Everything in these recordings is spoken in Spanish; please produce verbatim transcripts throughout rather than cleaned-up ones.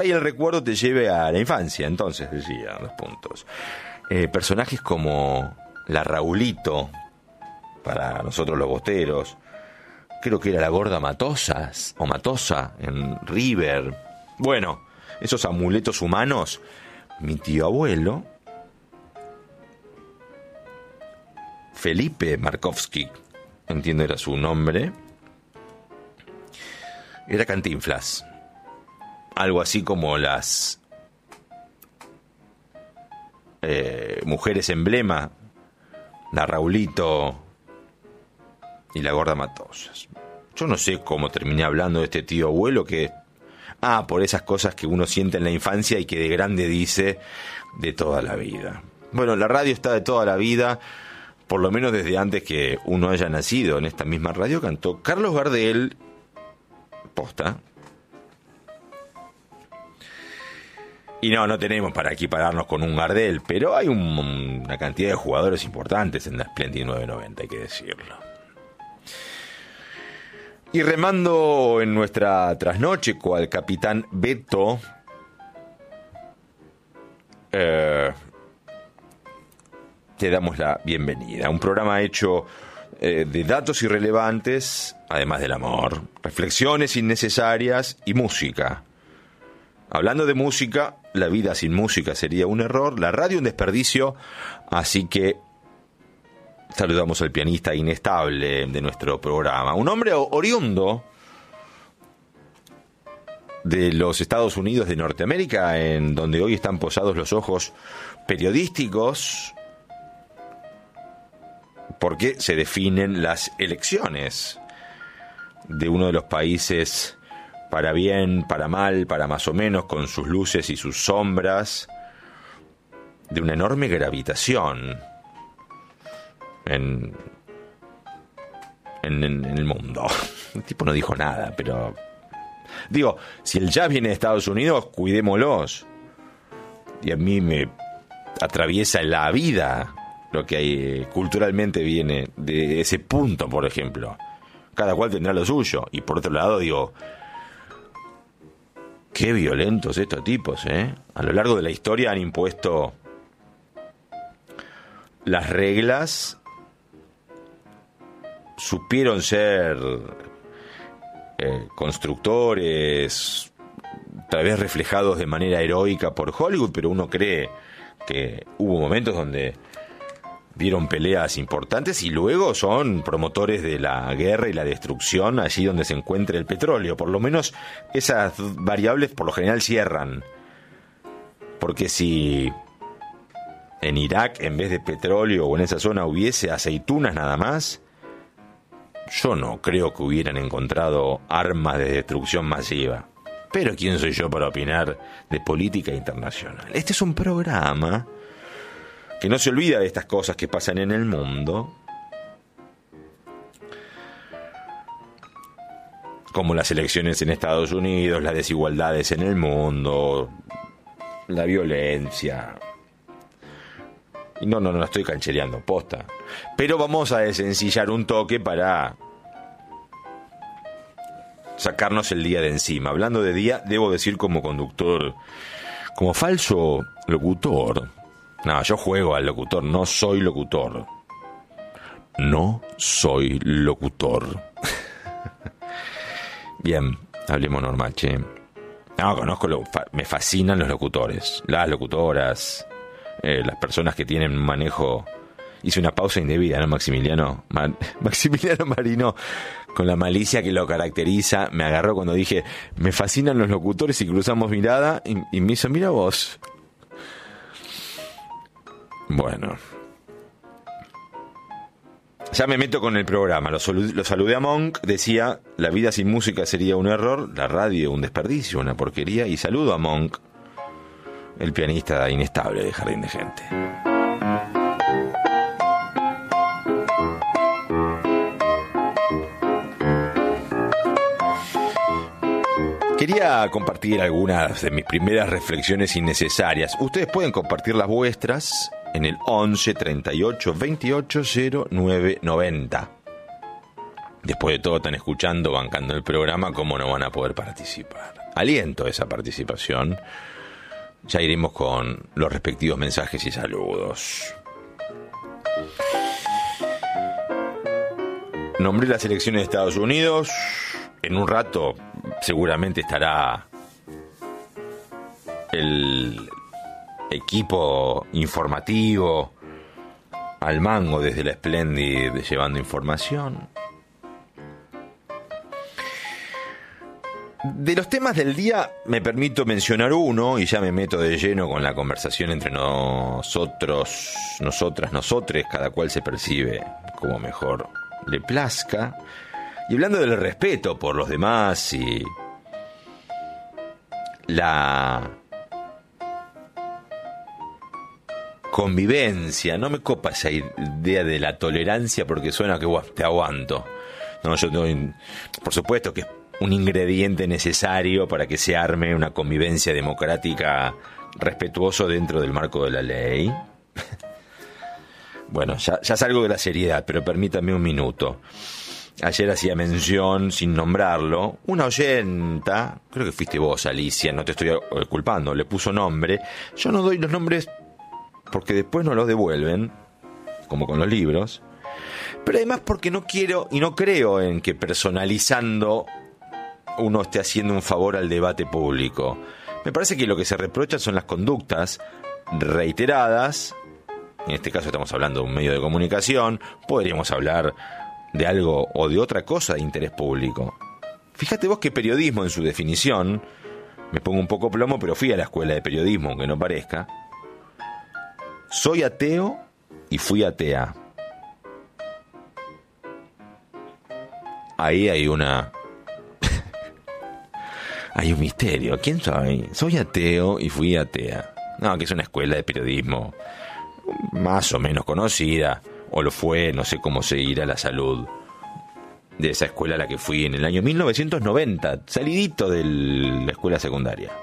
y el recuerdo te lleve a la infancia. Entonces, decía, los puntos. Eh, personajes como la Raulito, para nosotros los bosteros, creo que era la gorda Matosas, o Matosa, en River. Bueno, esos amuletos humanos, mi tío abuelo, Felipe Markovsky, entiendo era su nombre, era Cantinflas. Algo así como las eh, mujeres emblema, la Raulito y la gorda Matosas. Yo no sé cómo terminé hablando de este tío abuelo que... Ah, por esas cosas que uno siente en la infancia y que de grande dice de toda la vida. Bueno, la radio está de toda la vida, por lo menos desde antes que uno haya nacido. En esta misma radio cantó Carlos Gardel, posta. Y no, no tenemos para equipararnos con un Gardel, pero hay un, una cantidad de jugadores importantes en la Splendid nueve noventa, hay que decirlo. Y remando en nuestra trasnoche cual capitán Beto, eh, te damos la bienvenida. Un programa hecho eh, de datos irrelevantes, además del amor, reflexiones innecesarias y música. Hablando de música, la vida sin música sería un error, la radio un desperdicio, así que saludamos al pianista inestable de nuestro programa, un hombre oriundo de los Estados Unidos de Norteamérica, en donde hoy están posados los ojos periodísticos, porque se definen las elecciones de uno de los países, para bien, para mal, para más o menos, con sus luces y sus sombras, de una enorme gravitación en, en, en el mundo. El tipo no dijo nada, pero... Digo, si el jazz viene de Estados Unidos, cuidémoslos. Y a mí me atraviesa la vida lo que hay, culturalmente viene de ese punto, por ejemplo. Cada cual tendrá lo suyo. Y por otro lado, digo... Qué violentos estos tipos, ¿eh? A lo largo de la historia han impuesto las reglas, supieron ser eh, constructores, tal vez reflejados de manera heroica por Hollywood, pero uno cree que hubo momentos donde dieron peleas importantes y luego son promotores de la guerra y la destrucción allí donde se encuentre el petróleo. Por lo menos esas variables por lo general cierran. Porque si en Irak en vez de petróleo o en esa zona hubiese aceitunas nada más, yo no creo que hubieran encontrado armas de destrucción masiva. Pero ¿quién soy yo para opinar de política internacional? Este es un programa que no se olvida de estas cosas que pasan en el mundo, como las elecciones en Estados Unidos, las desigualdades en el mundo, la violencia. Y no, no, no estoy canchereando, posta. Pero vamos a desencillar un toque para sacarnos el día de encima. Hablando de día, debo decir como conductor, como falso locutor. No, yo juego al locutor, no soy locutor. No soy locutor. Bien, hablemos normal, che. No, conozco, lo, fa, me fascinan los locutores, las locutoras, eh, las personas que tienen manejo. Hice una pausa indebida, ¿no, Maximiliano? Ma, Maximiliano Marino, con la malicia que lo caracteriza, me agarró cuando dije, me fascinan los locutores, y cruzamos mirada, y, y me hizo, mira vos. Bueno, ya me meto con el programa. Lo, salud, lo saludé a Monk, decía, la vida sin música sería un error, la radio un desperdicio, una porquería, y saludo a Monk, el pianista inestable de Jardín de Gente. Quería compartir algunas de mis primeras reflexiones innecesarias. Ustedes pueden compartir las vuestras en el once, treinta y ocho, veintiocho, cero nueve noventa. Después de todo están escuchando, bancando el programa, ¿cómo no van a poder participar? aliento esa participación. Ya iremos con los respectivos mensajes y saludos. Nombré las elecciones de Estados Unidos. En un rato seguramente estará el equipo informativo al mango desde la Splendid llevando información. De los temas del día me permito mencionar uno y ya me meto de lleno con la conversación entre nosotros, nosotras, nosotres, cada cual se percibe como mejor le plazca. Y hablando del respeto por los demás y la convivencia, no me copa esa idea de la tolerancia porque suena que bueno, te aguanto. No, yo no, por supuesto que es un ingrediente necesario para que se arme una convivencia democrática respetuoso dentro del marco de la ley. Bueno, ya, ya salgo de la seriedad, pero permítame un minuto. Ayer hacía mención, sin nombrarlo, una oyenta, creo que fuiste vos, Alicia, no te estoy culpando, le puso nombre. Yo no doy los nombres porque después no los devuelven, como con los libros, pero además porque no quiero y no creo en que personalizando uno esté haciendo un favor al debate público. Me parece que lo que se reprocha son las conductas reiteradas. En este caso estamos hablando de un medio de comunicación, podríamos hablar de algo o de otra cosa de interés público. Fíjate vos que periodismo en su definición, me pongo un poco plomo, pero fui a la escuela de periodismo, aunque no parezca. Soy ateo y fui atea. Ahí hay una... hay un misterio. ¿Quién soy? Soy ateo y fui atea. No, que es una escuela de periodismo más o menos conocida, o lo fue, no sé cómo seguirá la salud de esa escuela a la que fui en el año mil novecientos noventa, salidito de la escuela secundaria.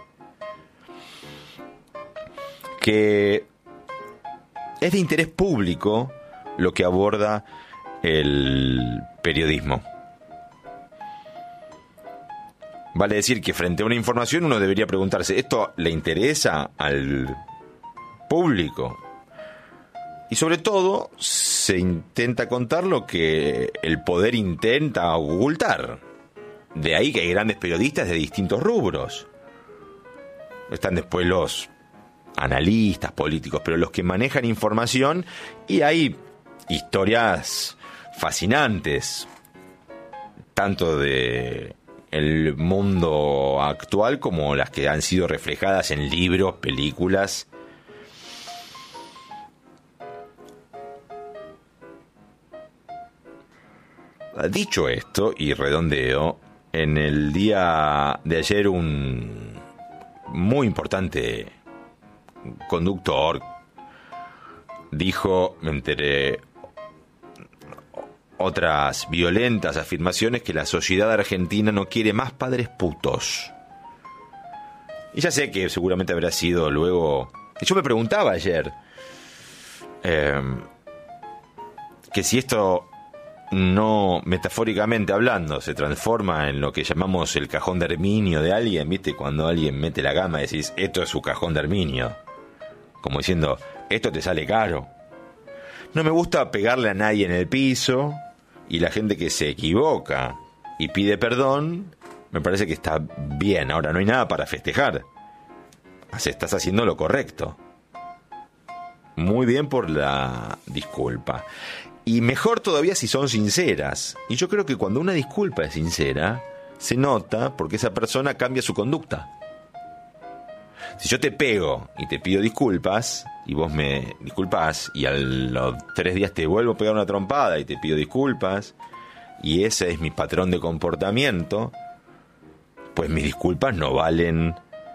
Que es de interés público lo que aborda el periodismo. Vale decir que frente a una información uno debería preguntarse, ¿esto le interesa al público? Y sobre todo, se intenta contar lo que el poder intenta ocultar. De ahí que hay grandes periodistas de distintos rubros. Están después los analistas políticos, pero los que manejan información, y hay historias fascinantes, tanto de el mundo actual como las que han sido reflejadas en libros, películas. Dicho esto, y redondeo, en el día de ayer un muy importante conductor dijo, entre otras violentas afirmaciones, que la sociedad argentina no quiere más padres putos. Y ya sé que seguramente habrá sido luego... Yo me preguntaba ayer eh, que si esto... no, metafóricamente hablando, se transforma en lo que llamamos el cajón de Herminio de alguien, ¿viste? Cuando alguien mete la gama decís, esto es su cajón de Herminio, como diciendo, esto te sale caro. No me gusta pegarle a nadie en el piso, y la gente que se equivoca y pide perdón, me parece que está bien. Ahora, no hay nada para festejar, estás haciendo lo correcto. Muy bien por la disculpa. Y mejor todavía si son sinceras. Y yo creo que cuando una disculpa es sincera, se nota porque esa persona cambia su conducta. Si yo te pego y te pido disculpas, y vos me disculpás, y a los tres días te vuelvo a pegar una trompada y te pido disculpas, y ese es mi patrón de comportamiento, pues mis disculpas no valen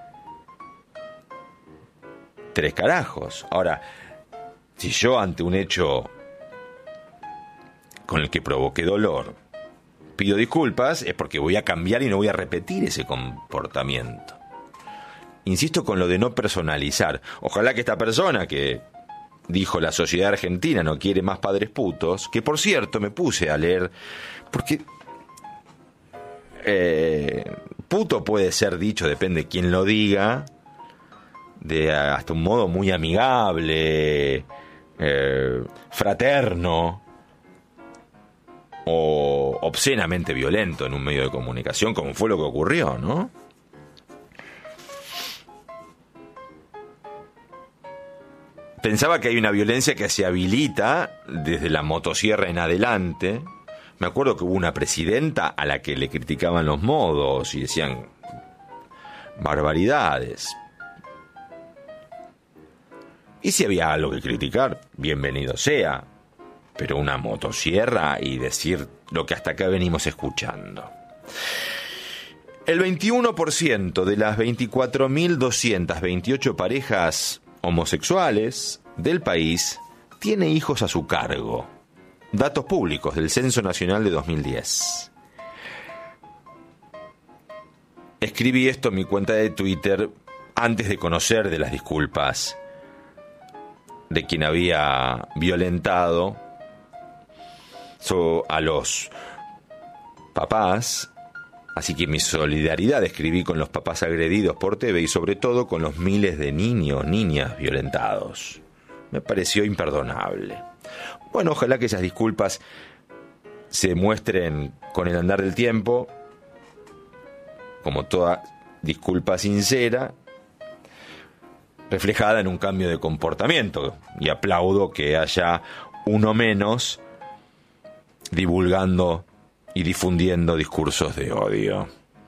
tres carajos. Ahora, si yo ante un hecho con el que provoqué dolor pido disculpas, es porque voy a cambiar y no voy a repetir ese comportamiento. Insisto con lo de no personalizar. Ojalá que esta persona que dijo la sociedad argentina no quiere más padres putos, que por cierto me puse a leer, porque eh, puto puede ser dicho, depende de quién lo diga, de hasta un modo muy amigable, eh, fraterno o obscenamente violento en un medio de comunicación, como fue lo que ocurrió, ¿no? Pensaba que hay una violencia que se habilita desde la motosierra en adelante. Me acuerdo que hubo una presidenta a la que le criticaban los modos y decían barbaridades. Y si había algo que criticar, bienvenido sea. Pero una motosierra y decir lo que hasta acá venimos escuchando. El veintiuno por ciento de las veinticuatro mil doscientas veintiocho parejas homosexuales del país tiene hijos a su cargo. Datos públicos del Censo Nacional de dos mil diez. Escribí esto en mi cuenta de Twitter antes de conocer de las disculpas de quien había violentado a los papás. Así que mi solidaridad escribí con los papás agredidos por T V y sobre todo con los miles de niños, niñas violentados. Me pareció imperdonable. Bueno, ojalá que esas disculpas se muestren con el andar del tiempo, como toda disculpa sincera, reflejada en un cambio de comportamiento. Y aplaudo que haya uno menos divulgando y difundiendo discursos de odio.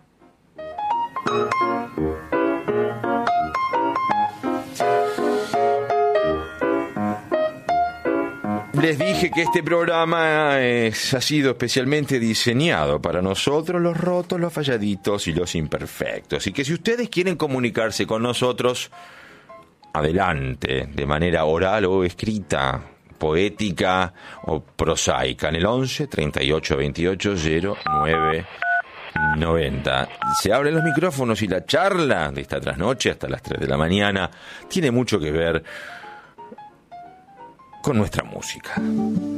Les dije que este programa es, ha sido especialmente diseñado para nosotros, los rotos, los falladitos y los imperfectos. Y que si ustedes quieren comunicarse con nosotros, adelante, de manera oral o escrita, poética o prosaica, en el once, treinta y ocho, veintiocho, cero nueve noventa. Se abren los micrófonos y la charla de esta trasnoche hasta las tres de la mañana tiene mucho que ver con nuestra música.